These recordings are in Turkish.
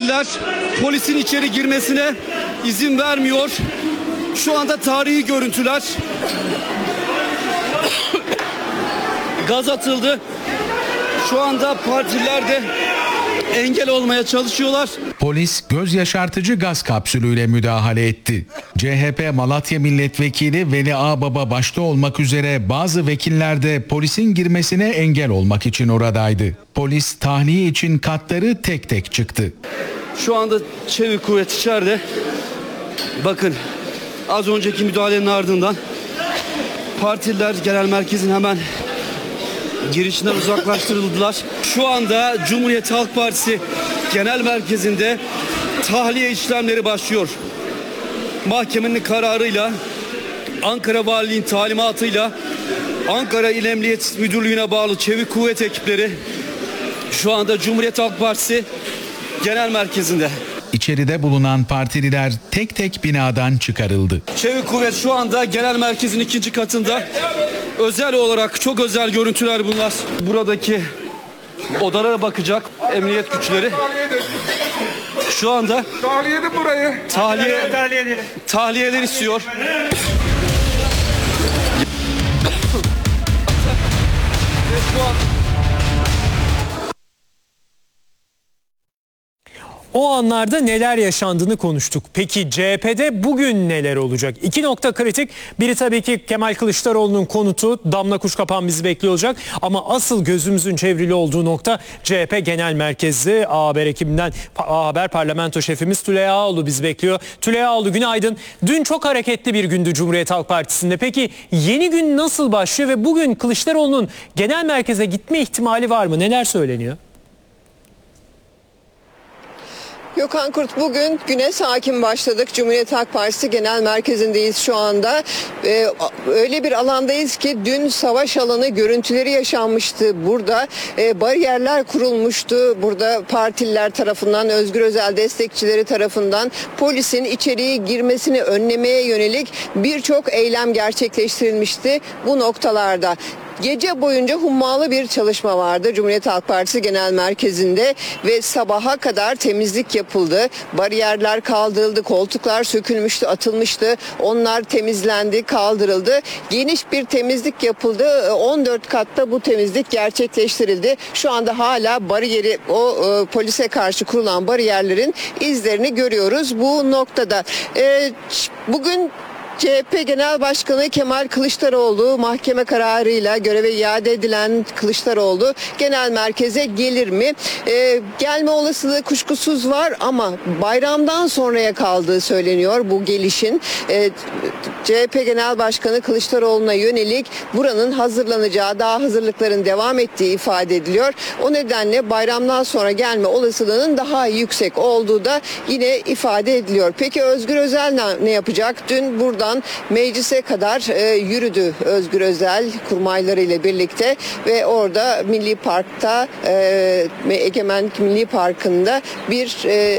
partiler polisin içeri girmesine izin vermiyor. Şu anda tarihi görüntüler. Gaz atıldı. Şu anda partiler de engel olmaya çalışıyorlar. Polis göz yaşartıcı gaz kapsülüyle müdahale etti. CHP Malatya Milletvekili Veli Ağbaba başta olmak üzere bazı vekiller de polisin girmesine engel olmak için oradaydı. Polis tahliye için katları tek tek çıktı. Şu anda çevik kuvvet içeride. Bakın, az önceki müdahalenin ardından partiler genel merkezin hemen girişinden uzaklaştırıldılar. Şu anda Cumhuriyet Halk Partisi genel merkezinde tahliye işlemleri başlıyor. Mahkemenin kararıyla, Ankara Valiliğin talimatıyla Ankara İl Emniyet Müdürlüğü'ne bağlı çevik kuvvet ekipleri şu anda Cumhuriyet Halk Partisi genel merkezinde. İçeride bulunan partililer tek tek binadan çıkarıldı. Çevik kuvvet şu anda genel merkezin 2. katında. Özel olarak çok özel görüntüler bunlar. Buradaki odalara bakacak emniyet güçleri. Şu anda tahliyeler istiyor. O anlarda neler yaşandığını konuştuk. Peki CHP'de bugün neler olacak? İki nokta kritik. Biri tabii ki Kemal Kılıçdaroğlu'nun konutu. Damla Kuşkapan bizi bekliyor olacak. Ama asıl gözümüzün çevrili olduğu nokta CHP Genel Merkezi. A Haber ekibinden A Haber Parlamento Şefimiz Tülay Ağoğlu bizi bekliyor. Tülay Ağoğlu, günaydın. Dün çok hareketli bir gündü Cumhuriyet Halk Partisi'nde. Peki yeni gün nasıl başlıyor ve bugün Kılıçdaroğlu'nun genel merkeze gitme ihtimali var mı? Neler söyleniyor? Gökhan Kurt, bugün güne sakin başladık. Cumhuriyet Halk Partisi Genel Merkezi'ndeyiz şu anda. Öyle bir alandayız ki dün savaş alanı görüntüleri yaşanmıştı burada. Bariyerler kurulmuştu. Burada partililer tarafından, Özgür Özel destekçileri tarafından polisin içeriye girmesini önlemeye yönelik birçok eylem gerçekleştirilmişti bu noktalarda. Gece boyunca hummalı bir çalışma vardı Cumhuriyet Halk Partisi Genel Merkezi'nde ve sabaha kadar temizlik yapıldı. Bariyerler kaldırıldı, koltuklar sökülmüştü, atılmıştı. Onlar temizlendi, kaldırıldı. Geniş bir temizlik yapıldı. 14 katta bu temizlik gerçekleştirildi. Şu anda hala bariyeri, polise karşı kurulan bariyerlerin izlerini görüyoruz bu noktada. Bugün CHP Genel Başkanı Kemal Kılıçdaroğlu mahkeme kararıyla göreve iade edilen Kılıçdaroğlu genel merkeze gelir mi? Gelme olasılığı kuşkusuz var ama bayramdan sonraya kaldığı söyleniyor bu gelişin. CHP Genel Başkanı Kılıçdaroğlu'na yönelik buranın hazırlanacağı, daha hazırlıkların devam ettiği ifade ediliyor. O nedenle bayramdan sonra gelme olasılığının daha yüksek olduğu da yine ifade ediliyor. Peki Özgür Özel ne yapacak? Dün buradan meclise kadar yürüdü Özgür Özel kurmaylarıyla birlikte ve orada Milli Park'ta Egemen Milli Parkı'nda bir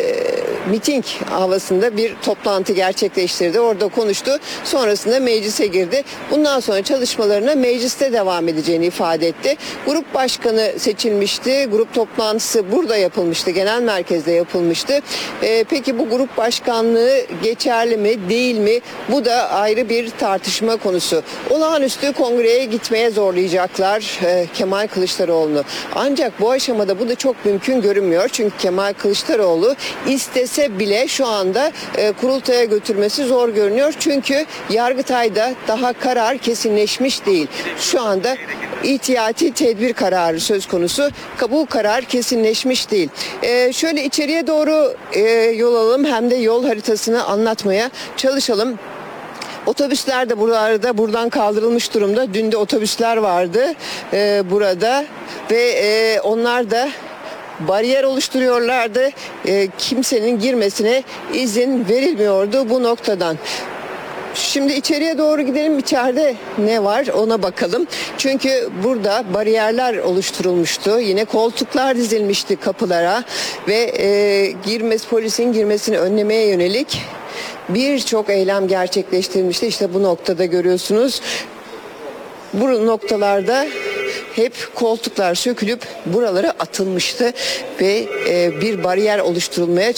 miting havasında bir toplantı gerçekleştirdi. Orada konuştu. Sonrasında meclise girdi. Bundan sonra çalışmalarına mecliste devam edeceğini ifade etti. Grup başkanı seçilmişti. Grup toplantısı burada yapılmıştı. Genel merkezde yapılmıştı. Peki bu grup başkanlığı geçerli mi, değil mi? Bu da ayrı bir tartışma konusu. Olağanüstü kongreye gitmeye zorlayacaklar Kemal Kılıçdaroğlu'nu. Ancak bu aşamada bu da çok mümkün görünmüyor. Çünkü Kemal Kılıçdaroğlu istese bile şu anda kurultaya götürmesi zor görünüyor. Çünkü Yargıtay'da daha karar kesinleşmiş değil. Şu anda ihtiyati tedbir kararı söz konusu. Bu karar kesinleşmiş değil. Şöyle içeriye doğru yol alalım, hem de yol haritasını anlatmaya çalışalım. Otobüsler de buradan kaldırılmış durumda. Dün de otobüsler vardı burada ve onlar da bariyer oluşturuyorlardı. Kimsenin girmesine izin verilmiyordu bu noktadan. Şimdi içeriye doğru gidelim. İçeride ne var ona bakalım. Çünkü burada bariyerler oluşturulmuştu. Yine koltuklar dizilmişti kapılara ve polisin girmesini önlemeye yönelik birçok eylem gerçekleştirilmişti. İşte bu noktada görüyorsunuz. Bu noktalarda hep koltuklar sökülüp buralara atılmıştı ve bir bariyer oluşturulmaya